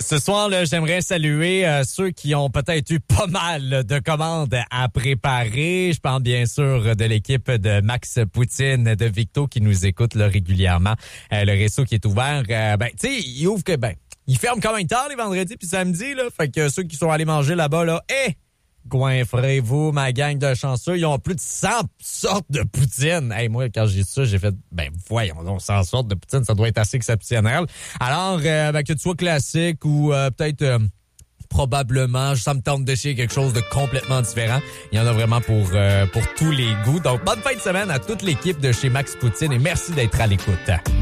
Ce soir, là, j'aimerais saluer ceux qui ont peut-être eu pas mal de commandes à préparer. Je parle bien sûr de l'équipe de Max Poutine, de Victo qui nous écoute là, régulièrement. Le resto qui est ouvert, tu sais, il ouvre il ferme quand même tard les vendredis puis samedis, là. Fait que ceux qui sont allés manger là-bas, là, goinfrez-vous, ma gang de chanceux. Ils ont plus de 100 sortes de poutine. Hey, moi, quand j'ai ça, j'ai fait, voyons donc, 100 sortes de poutine, ça doit être assez exceptionnel. Alors, que tu sois classique ou peut-être probablement, ça me tente d'essayer quelque chose de complètement différent. Il y en a vraiment pour tous les goûts. Donc, bonne fin de semaine à toute l'équipe de chez Max Poutine et merci d'être à l'écoute.